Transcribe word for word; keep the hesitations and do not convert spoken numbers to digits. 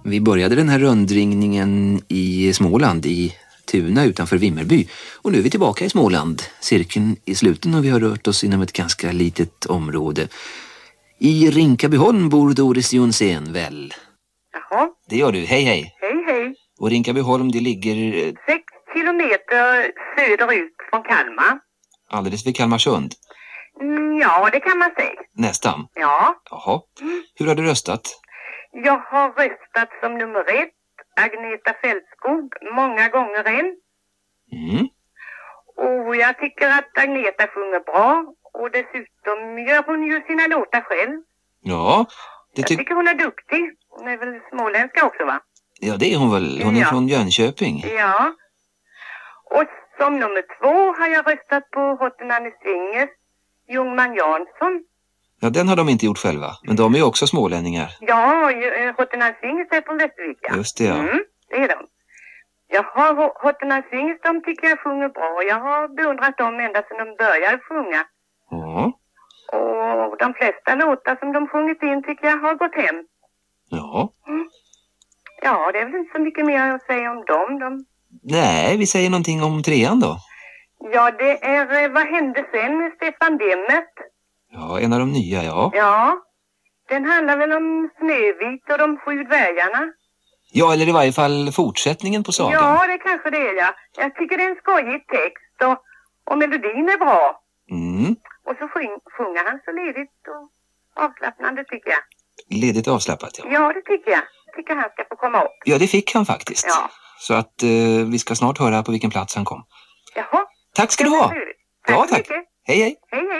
Vi började den här rundringningen i Småland, i Tuna utanför Vimmerby. Och nu är vi tillbaka i Småland. Cirkeln i sluten och vi har rört oss inom ett ganska litet område. I Rinkabyholm bor Doris Jonsén väl? Jaha. Det gör du. Hej, hej. Hej, hej. Och Rinkabyholm, det ligger... Sex kilometer söderut från Kalmar. Alldeles vid Kalmarsund? Mm, ja, det kan man säga. Nästan? Ja. Jaha. Hur har du röstat? Jag har röstat som nummer ett, Agneta Fältskog, många gånger än. Mm. Och jag tycker att Agneta sjunger bra. Och dessutom gör hon ju sina låtar själv. Ja. Det jag ty- tycker hon är duktig. Hon är väl småländska också, va? Ja, det är hon väl. Hon är ja. från Jönköping. Ja. Och som nummer två har jag röstat på Hottenanne Singers, Ljungman Jansson. Ja, den har de inte gjort själva. Men de är ju också smålänningar. Ja, Hottenanne Singers är från Västervika. Just det, ja. Mm, det är de. Jag har Hottenanne Singers, de tycker jag sjunger bra. Jag har beundrat dem ända sedan de började sjunga. Ja. Och de flesta låtar som de sjungit in tycker jag har gått hem. Ja. Mm. Ja, det är väl inte så mycket mer att säga om dem. De... Nej, vi säger någonting om trean då. Ja, det är Vad hände sen med Stefan Demmet. Ja, en av de nya, ja. Ja, den handlar väl om Snövit och de sju dvärgarna. Ja, eller i varje fall fortsättningen på sagan. Ja, det kanske det är, ja. Jag tycker det är en skojig text och, och melodin är bra. Mm. Och så sjung, sjunger han så ledigt och avslappnande, tycker jag. Ledigt avslappnat, ja. Ja, det tycker jag. Jag tycker han ska få komma upp. Ja, det fick han faktiskt. Ja. Så att eh, vi ska snart höra på vilken plats han kom. Jaha. Tack ska du ha. Tack ja, så tack. mycket. Hej, hej. Hej, hej.